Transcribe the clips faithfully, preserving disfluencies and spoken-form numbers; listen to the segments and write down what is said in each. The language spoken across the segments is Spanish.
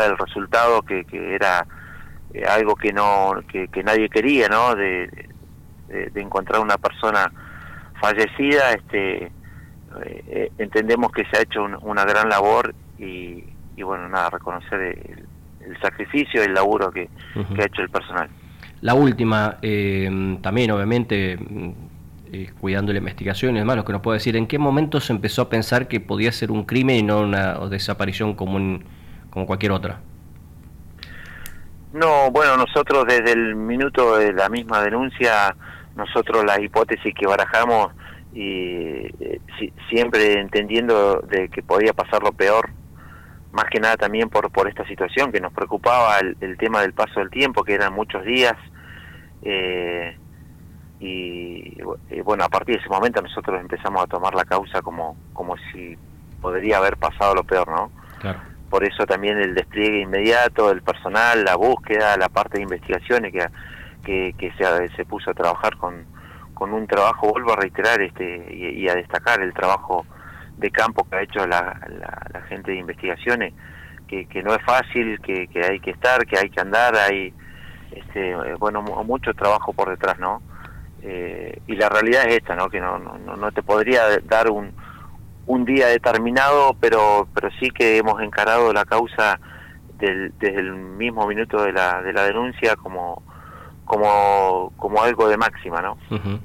el resultado que, que era eh, algo que no que, que nadie quería, ¿no? De, de, de encontrar una persona fallecida. Este eh, entendemos que se ha hecho un, una gran labor y, y bueno, nada, reconocer el, el sacrificio y el laburo que, uh-huh. que ha hecho el personal. La última, eh, también obviamente eh, cuidando la investigación y demás, lo que nos puede decir, ¿en qué momento se empezó a pensar que podía ser un crimen y no una desaparición común como cualquier otra? No, bueno, nosotros desde el minuto de la misma denuncia, nosotros la hipótesis que barajamos, y eh, si, siempre entendiendo de que podía pasar lo peor, más que nada también por por esta situación que nos preocupaba, el, el tema del paso del tiempo, que eran muchos días, eh, y, y bueno, a partir de ese momento nosotros empezamos a tomar la causa como como si podría haber pasado lo peor, ¿no? Claro. Por eso también el despliegue inmediato del personal, la búsqueda, la parte de investigaciones que que, que se, se puso a trabajar con, con un trabajo, vuelvo a reiterar este y, y a destacar el trabajo de campo que ha hecho la, la, la gente de investigaciones, que, que no es fácil, que, que hay que estar, que hay que andar, hay este bueno mucho trabajo por detrás, ¿no? Eh, y la realidad es esta, ¿no? Que no no, no te podría dar un un día determinado, pero pero sí que hemos encarado la causa del, desde el mismo minuto de la de la denuncia como como como algo de máxima, ¿no? Uh-huh.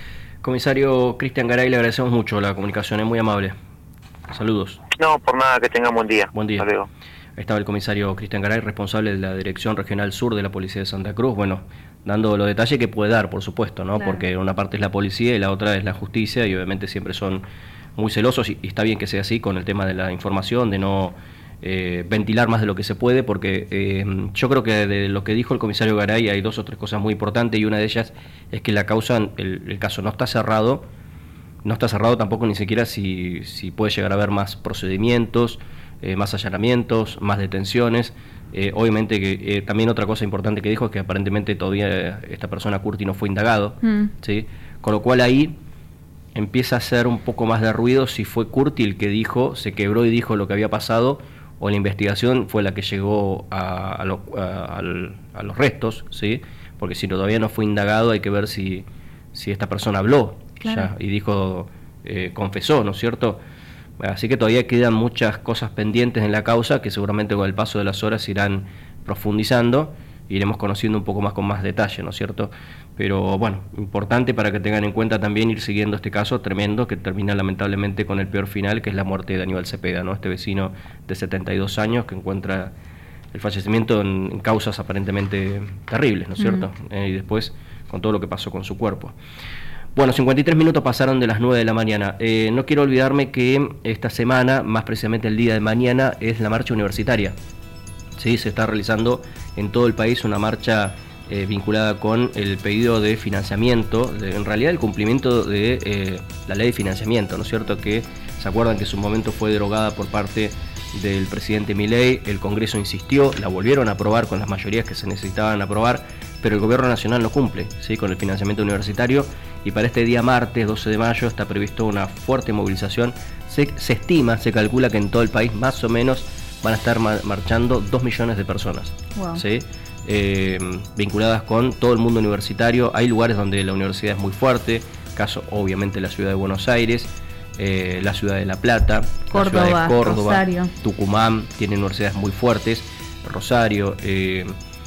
Comisario Cristian Garay, le agradecemos mucho la comunicación, es muy amable. Saludos. No, por nada, que tengan buen día. Buen día. Hasta luego. Estaba el comisario Cristian Garay, responsable de la Dirección Regional Sur de la Policía de Santa Cruz, bueno, dando los detalles que puede dar, por supuesto, ¿no? Claro. Porque una parte es la policía y la otra es la justicia, y obviamente siempre son muy celosos, y está bien que sea así con el tema de la información, de no eh, ventilar más de lo que se puede, porque eh, yo creo que de lo que dijo el comisario Garay hay dos o tres cosas muy importantes, y una de ellas es que la causa, el, el caso no está cerrado, no está cerrado tampoco ni siquiera si, si puede llegar a haber más procedimientos, eh, más allanamientos, más detenciones. Eh, obviamente que eh, también otra cosa importante que dijo es que aparentemente todavía esta persona, Curti, no fue indagado, mm. ¿sí? Con lo cual ahí empieza a hacer un poco más de ruido si fue Curti el que dijo, se quebró y dijo lo que había pasado, o la investigación fue la que llegó a, a, lo, a, a, a los restos, ¿sí? Porque si todavía no fue indagado hay que ver si, si esta persona habló, claro, ya, y dijo, eh, confesó, ¿no es cierto? Así que todavía quedan muchas cosas pendientes en la causa que seguramente con el paso de las horas irán profundizando, iremos conociendo un poco más con más detalle, ¿no es cierto? Pero bueno, importante para que tengan en cuenta también ir siguiendo este caso tremendo que termina lamentablemente con el peor final, que es la muerte de Aníbal Cepeda, ¿no? Este vecino de setenta y dos años que encuentra el fallecimiento en, en causas aparentemente terribles, ¿no es cierto? Mm. Eh, y después con todo lo que pasó con su cuerpo. Bueno, cincuenta y tres minutos pasaron de las nueve de la mañana. Eh, no quiero olvidarme que esta semana, más precisamente el día de mañana, es la marcha universitaria. Sí, se está realizando en todo el país una marcha eh, vinculada con el pedido de financiamiento, de, en realidad el cumplimiento de eh, la ley de financiamiento, ¿no es cierto? Que se acuerdan que en su momento fue derogada por parte del presidente Milei, el Congreso insistió, la volvieron a aprobar con las mayorías que se necesitaban aprobar, pero el gobierno nacional no cumple, ¿sí?, con el financiamiento universitario, y para este día martes doce de mayo está previsto una fuerte movilización. Se, se estima, se calcula que en todo el país más o menos van a estar ma- marchando dos millones de personas, wow. ¿sí? eh, vinculadas con todo el mundo universitario. Hay lugares donde la universidad es muy fuerte, caso obviamente la ciudad de Buenos Aires, eh, la ciudad de La Plata, Córdoba, la ciudad de Córdoba, Rosario. Tucumán, tienen universidades muy fuertes, Rosario, eh,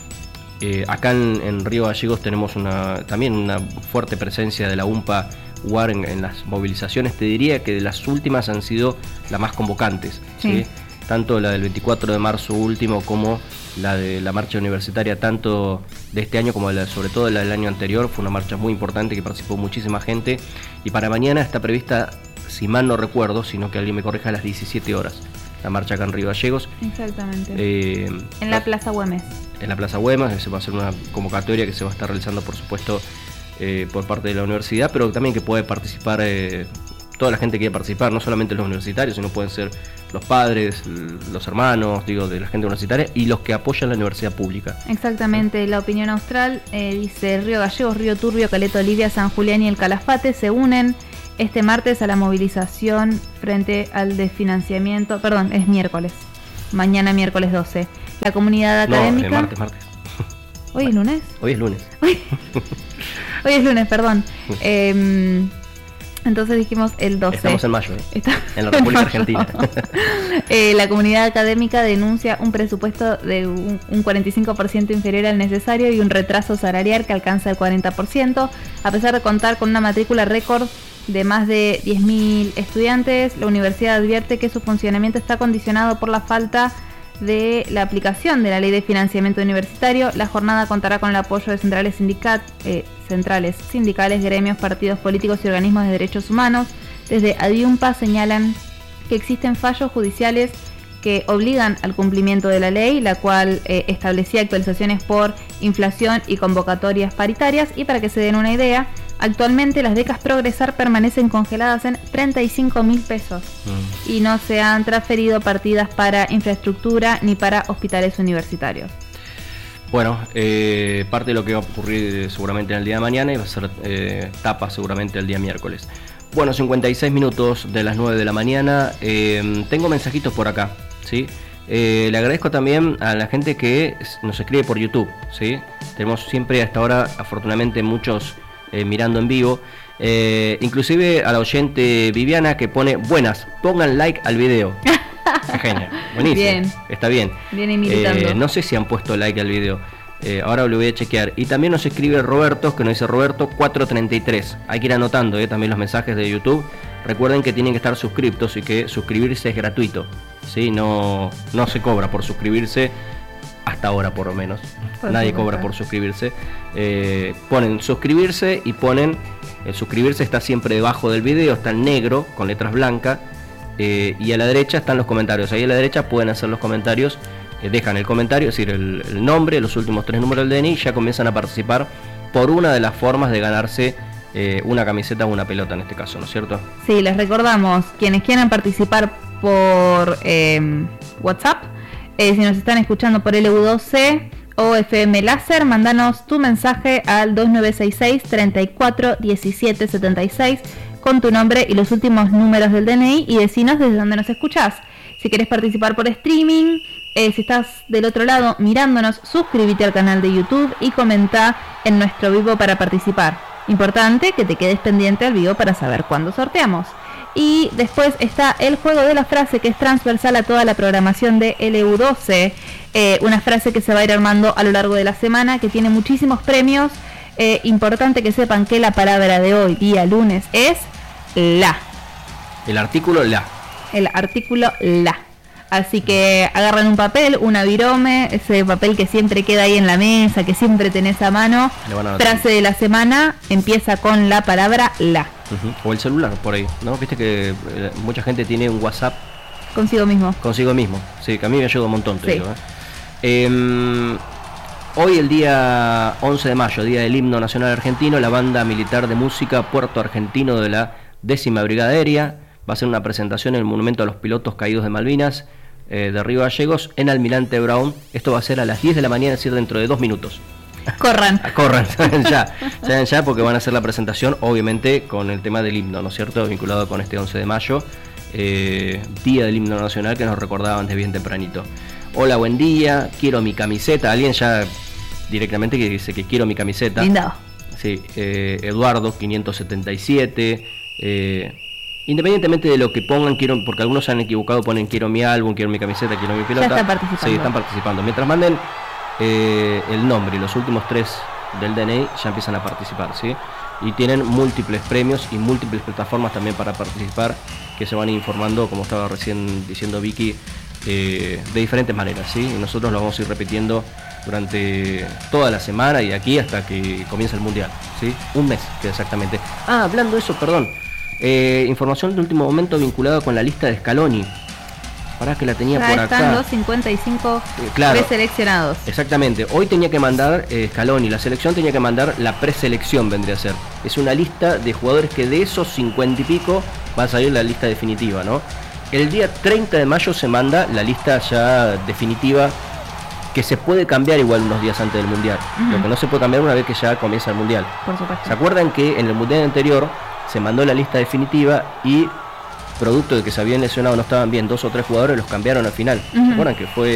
eh, acá en, en Río Gallegos tenemos una también una fuerte presencia de la UMPA U A R en, en las movilizaciones. Te diría que de las últimas han sido las más convocantes, ¿sí? ¿sí? Tanto la del veinticuatro de marzo último como la de la marcha universitaria, tanto de este año como la, sobre todo la del año anterior. Fue una marcha muy importante que participó muchísima gente, y para mañana está prevista, si mal no recuerdo, sino que alguien me corrija, a las diecisiete horas la marcha acá en Río Gallegos. Exactamente. Eh, en la Plaza Güemes. En la Plaza Güemes, se va a hacer una convocatoria que se va a estar realizando, por supuesto, eh, por parte de la universidad, pero también que puede participar, eh, toda la gente que quiere participar, no solamente los universitarios, sino pueden ser los padres, los hermanos, digo, de la gente universitaria, y los que apoyan la universidad pública. Exactamente. ¿Sí? La Opinión Austral eh, dice: Río Gallegos, Río Turbio, Caleta Olivia, San Julián y el Calafate se unen este martes a la movilización frente al desfinanciamiento, perdón, es miércoles, mañana miércoles doce. La comunidad académica... No, eh, martes, martes. ¿Hoy es lunes? Hoy es lunes. Hoy, Hoy es lunes, perdón. Eh, entonces dijimos el doce. Estamos en mayo, ¿eh? Está en la República Argentina. eh, la comunidad académica denuncia un presupuesto de un, un cuarenta y cinco por ciento inferior al necesario y un retraso salarial que alcanza el cuarenta por ciento. A pesar de contar con una matrícula récord de más de diez mil estudiantes, la universidad advierte que su funcionamiento está condicionado por la falta de la aplicación de la Ley de Financiamiento Universitario. La jornada contará con el apoyo de centrales, sindicat, eh, centrales sindicales, gremios, partidos políticos y organismos de derechos humanos. Desde ADIUMPA señalan que existen fallos judiciales que obligan al cumplimiento de la ley, la cual eh, establecía actualizaciones por inflación y convocatorias paritarias. Y para que se den una idea, actualmente las becas Progresar permanecen congeladas en treinta y cinco mil pesos mm. y no se han transferido partidas para infraestructura ni para hospitales universitarios. Bueno, eh, parte de lo que va a ocurrir seguramente en el día de mañana y va a ser eh, tapa seguramente el día miércoles. Bueno, cincuenta y seis minutos de las nueve de la mañana. Eh, tengo mensajitos por acá, ¿sí? Eh, le agradezco también a la gente que nos escribe por YouTube, ¿sí? Tenemos siempre hasta ahora, afortunadamente, muchos eh, mirando en vivo. Eh, inclusive a la oyente Viviana que pone, buenas, pongan like al video. Qué genial, buenísimo. Bien. Está bien. Bien imitando. Eh, no sé si han puesto like al video. Eh, ahora lo voy a chequear. Y también nos escribe Roberto, que nos dice Roberto cuatrocientos treinta y tres. Hay que ir anotando eh, también los mensajes de YouTube. Recuerden que tienen que estar suscriptos y que suscribirse es gratuito, ¿sí? No, no se cobra por suscribirse, hasta ahora por lo menos. Por Nadie supuesto. cobra por suscribirse. Eh, ponen suscribirse y ponen, el suscribirse está siempre debajo del video, está en negro con letras blancas. Eh, y a la derecha están los comentarios. Ahí a la derecha pueden hacer los comentarios. Eh, dejan el comentario, es decir, el, el nombre, los últimos tres números del D N I, y ya comienzan a participar por una de las formas de ganarse eh, una camiseta o una pelota en este caso, ¿no es cierto? Sí, les recordamos, quienes quieran participar por eh, WhatsApp, eh, si nos están escuchando por L U dos C o F M Láser, mandanos tu mensaje al dos nueve seis seis, treinta y cuatro, diecisiete setenta y seis con tu nombre y los últimos números del D N I y decinos desde dónde nos escuchás. Si querés participar por streaming, eh, si estás del otro lado mirándonos, suscríbete al canal de YouTube y comenta en nuestro vivo para participar. Importante que te quedes pendiente al video para saber cuándo sorteamos. Y después está el juego de la frase, que es transversal a toda la programación de L U doce. Eh, una frase que se va a ir armando a lo largo de la semana, que tiene muchísimos premios. Eh, importante que sepan que la palabra de hoy, día lunes, es la. El artículo la. El artículo la. Así que agarran un papel, una virome, ese papel que siempre queda ahí en la mesa, que siempre tenés a mano. A frase de la semana empieza con la palabra la. Uh-huh. O el celular por ahí, ¿no? Viste que eh, mucha gente tiene un WhatsApp consigo mismo. Consigo mismo, sí, que a mí me ayuda un montón, te sí. digo, ¿eh? Eh, hoy, el día once de mayo, día del himno nacional argentino, la banda militar de música Puerto Argentino de la décima Brigada Aérea va a hacer una presentación en el Monumento a los Pilotos Caídos de Malvinas eh, de Río Gallegos en Almirante Brown. Esto va a ser a las diez de la mañana, es decir, dentro de dos minutos. Corran. Corran, salgan ya, salgan ya porque van a hacer la presentación, obviamente, con el tema del himno, ¿no es cierto? Vinculado con este once de mayo, eh, día del himno nacional que nos recordaban de bien tempranito. Hola, buen día, quiero mi camiseta. Alguien ya directamente que dice que quiero mi camiseta. Lindo. Sí, eh, Eduardo quinientos setenta y siete. Eh, independientemente de lo que pongan, quiero, porque algunos se han equivocado, ponen quiero mi álbum, quiero mi camiseta, quiero mi pelota. Ya están participando. Sí, están participando. Mientras manden eh, el nombre y los últimos tres del D N I, ya empiezan a participar, ¿sí? Y tienen múltiples premios y múltiples plataformas también para participar, que se van informando, como estaba recién diciendo Vicky, eh, de diferentes maneras, ¿sí? Y nosotros lo vamos a ir repitiendo durante toda la semana y aquí hasta que comience el Mundial, ¿sí? Un mes, que exactamente. Ah, hablando de eso, perdón. Eh, información de último momento vinculada con la lista de Scaloni. Pará que la tenía ya por acá. Están los cincuenta y cinco eh, claro, preseleccionados. Exactamente. Hoy tenía que mandar eh, Scaloni, la selección tenía que mandar la preselección, vendría a ser. Es una lista de jugadores que de esos cincuenta y pico va a salir la lista definitiva, ¿no? El día treinta de mayo se manda la lista ya definitiva, que se puede cambiar igual unos días antes del Mundial. Uh-huh. Lo que no se puede cambiar una vez que ya comienza el Mundial. Por supuesto. ¿Se acuerdan que en el Mundial anterior se mandó la lista definitiva y producto de que se habían lesionado, no estaban bien dos o tres jugadores, los cambiaron al final? Uh-huh. ¿Se acuerdan que fue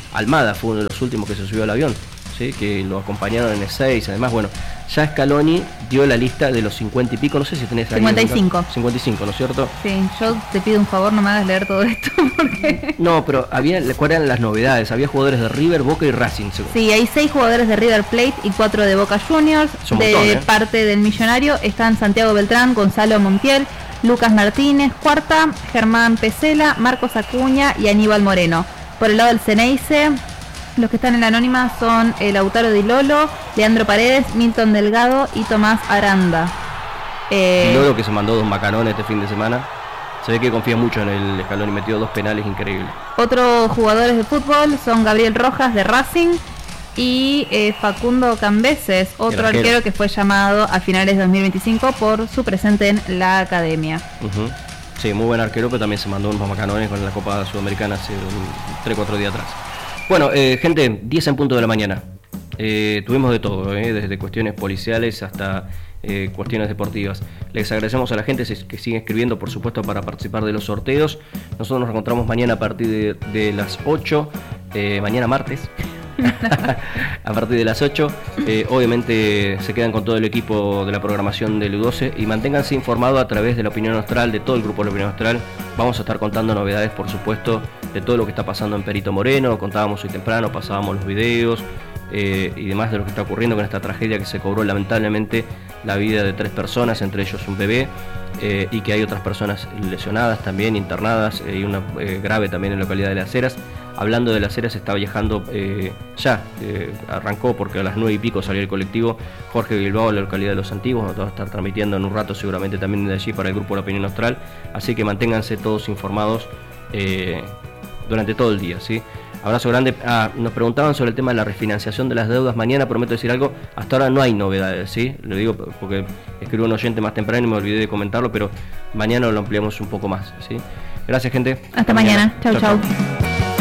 Almada fue uno de los últimos que se subió al avión, ¿sí? Que lo acompañaron en Ezeiza. Además, bueno, ya Scaloni dio la lista de los cincuenta y pico, no sé si tenés ahí. cincuenta y cinco. cincuenta y cinco, ¿no es cierto? Sí, yo te pido un favor, no me hagas leer todo esto porque... No, pero había, ¿cuáles eran las novedades? Había jugadores de River, Boca y Racing, seguro. Sí, hay seis jugadores de River Plate y cuatro de Boca Juniors. Son de montón, ¿eh? Parte del Millonario están Santiago Beltrán, Gonzalo Montiel, Lucas Martínez, Cuarta, Germán Pesela, Marcos Acuña y Aníbal Moreno. Por el lado del Ceneice, los que están en la anónima son el Lautaro Di Lolo, Leandro Paredes, Milton Delgado y Tomás Aranda. Eh... Di Lolo, que se mandó dos macarones este fin de semana. Se ve que confía mucho en el Scaloni, metió dos penales increíbles. Otros jugadores de fútbol son Gabriel Rojas de Racing y eh, Facundo Cambeses, otro arquero. arquero que fue llamado a finales de dos mil veinticinco por su presente en la academia. Uh-huh. Sí, muy buen arquero, pero también se mandó unos macanones con la Copa Sudamericana hace tres cuatro días atrás. Bueno, eh, gente, diez en punto de la mañana. Eh, tuvimos de todo, eh, desde cuestiones policiales hasta eh, cuestiones deportivas. Les agradecemos a la gente que sigue escribiendo, por supuesto, para participar de los sorteos. Nosotros nos encontramos mañana a partir de, de las ocho, eh, mañana martes. A partir de las ocho, eh, obviamente se quedan con todo el equipo de la programación del U doce y manténganse informados a través de La Opinión Austral, de todo el grupo de La Opinión Austral. Vamos a estar contando novedades, por supuesto, de todo lo que está pasando en Perito Moreno. Contábamos hoy temprano, pasábamos los videos eh, y demás de lo que está ocurriendo con esta tragedia que se cobró lamentablemente la vida de tres personas, entre ellos un bebé, eh, y que hay otras personas lesionadas también, internadas, eh, y una eh, grave también en la localidad de Las Heras. Hablando de Las Heras, está viajando eh, ya, eh, arrancó porque a las nueve y pico salió el colectivo Jorge Bilbao, la localidad de Los Antiguos. Nos va a estar transmitiendo en un rato seguramente también de allí para el grupo de La Opinión Austral, así que manténganse todos informados eh, durante todo el día, ¿sí? Abrazo grande. Ah, nos preguntaban sobre el tema de la refinanciación de las deudas. Mañana prometo decir algo. Hasta ahora no hay novedades, ¿sí? Lo digo porque escribió un oyente más temprano y me olvidé de comentarlo, pero mañana lo ampliamos un poco más, ¿sí? Gracias, gente. Hasta, Hasta mañana. mañana. Chau, chau. chau.